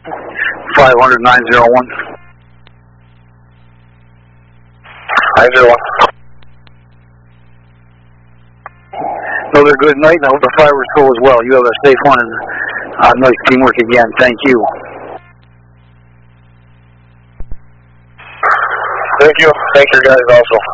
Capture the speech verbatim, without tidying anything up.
five hundred, nine zero one. nine zero one. Another good night, and I hope the fireworks go as well. You have a safe one, and uh, nice teamwork again. Thank you. Thank you. Thank you guys also.